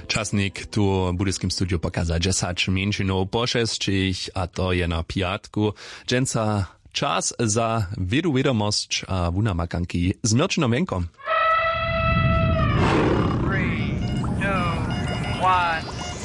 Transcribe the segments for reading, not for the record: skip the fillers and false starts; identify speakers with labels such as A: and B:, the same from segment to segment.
A: Czasnik tu w budyskim studiu pokaza 10 mięczynów po 6, a to je na piatku. Dżęca czas za wiadomość a wuna makanki z Mirczyną Węką.
B: 3, 2,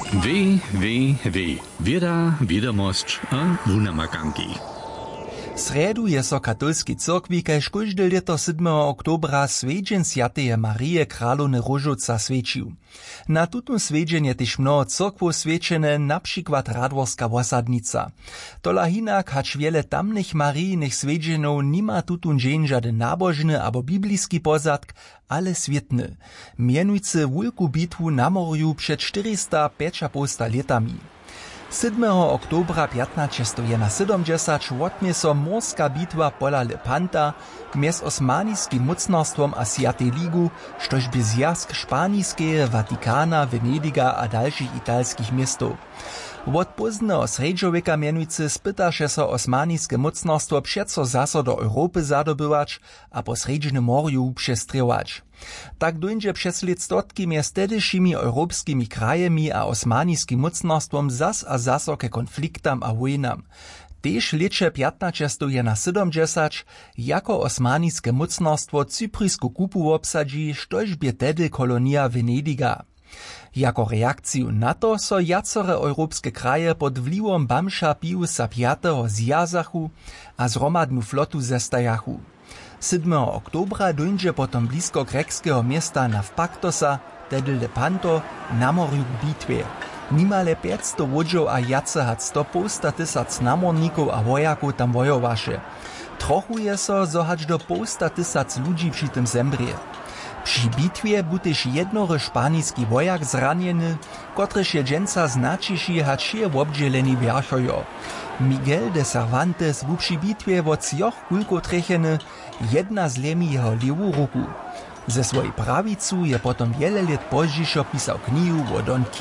B: 1.
C: Wiadomość a wuna makanki.
D: Sredu je so katolskiej cyrkwi kaž kóžde lěto 7. oktobra svedźeń Sjatej Marije Kralowny Róžovca svedčił. Na tutun svedźeń je też mnoho cyrkwow svedčene, na przykład Radworska wosadnica. Tola hinak hač wiele tamnych marijnych svedźenów nima tutun dzień żaden nabożny abo bibliski pozadk, ale swietny. Mienujcy wulku bitwu na morju przed 405 latami. 7. oktobra 1570 wotmie so morska bitwa pola Lepanta mjez osmanijskim mocnarstwom a Sjatej Ligu, štož by zjazk Španijskeje, Watikana, Venediga a dalších italskich miestów. Wot pozneho sredźoweka mienujcy spytaše so osmanijske mocnarstwo přeco zaso do Europy zadobywać, a po sredźnym morju přestrěwać. Tak dojdzie przez lětstotki mjez tedyšimi europskimi krajemi a osmanijskim mocnarstwom zas a zaso ke konfliktam a wojnam. Tež lěče 1570 jako osmanijske mocnarstwo Cyprysku kupu obsadzi, štož bě tedy kolonia Venediga. Jako reakciju na to so jacore europske kraje pod wliwom Bamša Piusa V. zjazachu a zromadnu flotu zestajachu. 7. oktobra dojdzie potom blisko grekskeho miesta Navpaktosa, tedy Lepanto, na morju k bitwie. Nimale 500 łodziów a jace had 100 namorników a wojaków tam wojowaše. Trochu je so, zo hač do 500 ludzi przy tym zembrie. Przy bitwie był też jednory szpanijski wojak zranieny, kotryż je dżęca značiši hač je wobdzieleni wierchojo. Miguel de Cervantes był przy bitwie wo 3 kulko trecheny, jedna zlemi jeho lewą ruku. Ze swojej prawicu je potom wiele lat pozdźišo pisał knihu o Don